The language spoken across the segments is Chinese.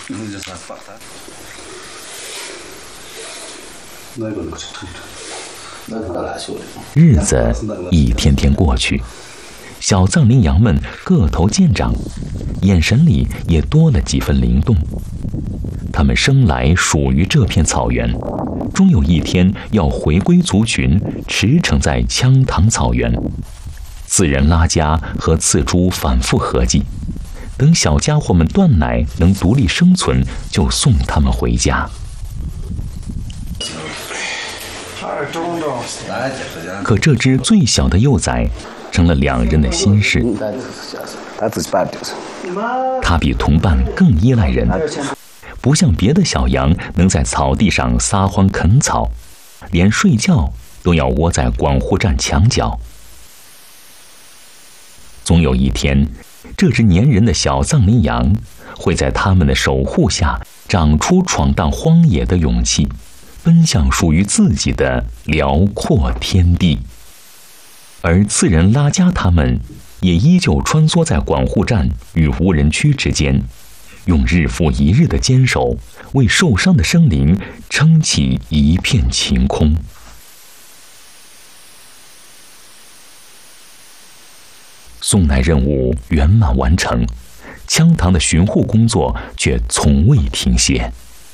日子一天天过去，小藏羚羊们个头渐长，眼神里也多了几分灵动。他们生来属于这片草原，终有一天要回归族群，驰骋在羌塘草原。刺人拉珈和刺猪反复合计，等小家伙们断奶能独立生存，就送他们回家。可这只最小的幼崽成了两人的心事。它比同伴更依赖人，不像别的小羊能在草地上撒欢啃草，连睡觉都要窝在管护站墙角。总有一天，这只粘人的小藏羚羊会在他们的守护下长出闯荡荒野的勇气，奔向属于自己的辽阔天地。而刺人拉珈他们也依旧穿梭在管护站与无人区之间，用日复一日的坚守，为受伤的生灵撑起一片晴空。送奶任务圆满完成，羌塘的巡护工作却从未停歇。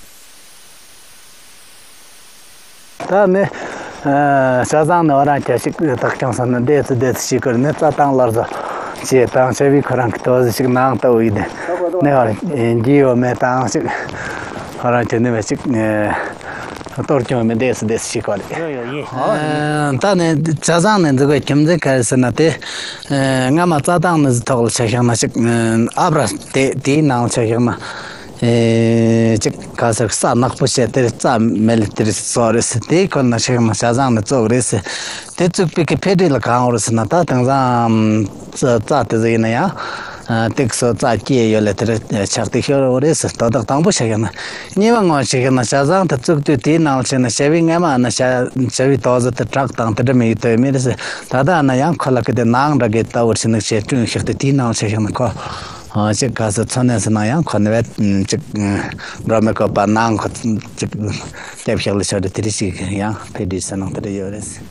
小藏的话，就是特种上的这些个人在当老师，去当社会可能都是难到一点。那会儿，只有没当是，后来就那么是多久没得是习惯的。但呢，小藏呢这个现在开始呢的，俺们小藏呢是头吃香嘛是，阿不是第难吃香嘛。这开始上那不是的，在没得的说的是，第一个那些嘛小藏的做的是，这就比个别的了看我是那，他等上这的这那样。这个时候在街有了的吃的小肉的是，到当不下呢。你问我这个呢，小藏的做的电脑是呢，小兵俺们那小兵到这的抓当的没对没的是，他那样看了个的难的个到是那些中学的电脑这些那个。这个是从那是那样看的，这我们个把难个这个代表了小的这些个样，配的是那的有的是。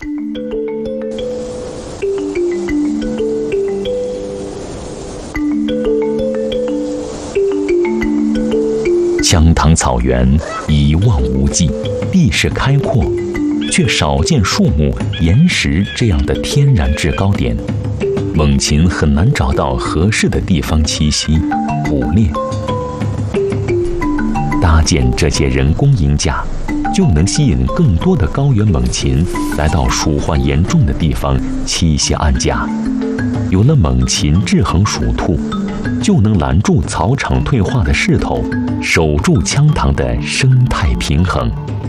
羌塘草原一望无际，地势开阔，却少见树木、岩石这样的天然制高点。猛禽很难找到合适的地方栖息、捕猎。搭建这些人工鹰架，就能吸引更多的高原猛禽来到鼠患严重的地方栖息安家。有了猛禽制衡鼠兔，就能拦住草场退化的势头，守住羌塘的生态平衡。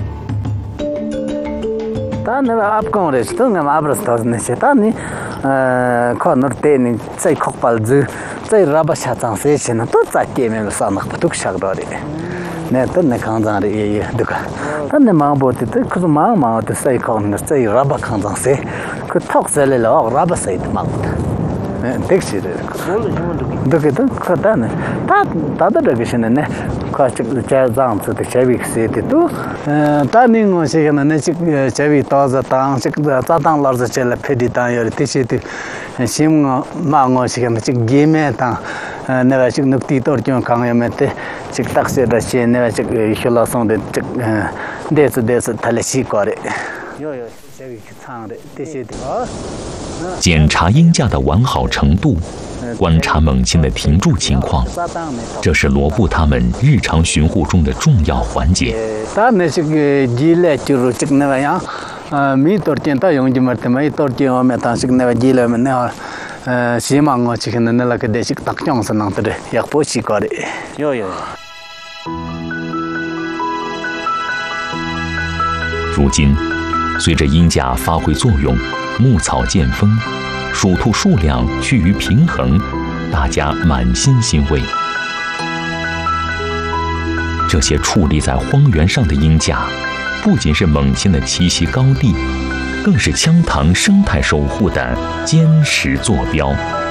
但那个阿公的，都俺阿不是到那些，但你看那电影在靠pal子，在拉巴下场些些呢，都在见面上那不都晓得的。那都那看上的也对个，但那忙不的，可是忙的在靠那在拉巴看上些，可讨起来了，拉巴谁的忙的。这个是的，这个都可当呢，他的这个是呢，看这个家长子的小兵是的都，他那个是呢，那这个小兵到这当这个早当老师这来配的当有的这些的，新我妈我是呢这个game面当，那个这个地多就讲有没得，这个特色的些那个这个学老生的这个，这是他来习惯的，有小兵唱的这些的啊。 检查鹰架的完好程度，观察猛禽的停住情况，这是罗布他们日常巡护中的重要环节。 但那这个鸡类就是这个那样，米多见到用的嘛，他们多见我们当时那个鸡类嘛那，希望我这个那个的这个特种是能的，也不习惯的。有。 如今，随着鹰架发挥作用，牧草见丰，鼠兔数量趋于平衡，大家满心欣慰。这些矗立在荒原上的鹰架，不仅是猛禽的栖息高地，更是羌塘生态守护的坚实坐标。